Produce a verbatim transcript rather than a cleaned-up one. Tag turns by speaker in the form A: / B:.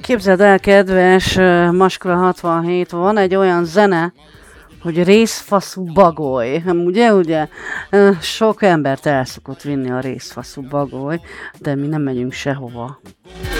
A: Képzeld el, kedves uh, Maskula hatvanhét, van egy olyan zene, hogy részfaszú bagoly. Ugye, ugye? Uh, sok embert el szokott vinni a részfaszú bagoly, de mi nem megyünk sehova.